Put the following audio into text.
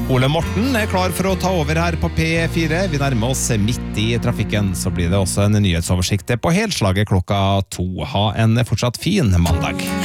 Ole Morten klar for å ta over her på P4. Vi nærmer oss midt i trafikken, så blir det også en nyhetsoversikt på helslaget klokka 2. Ha en fortsatt fin mandag.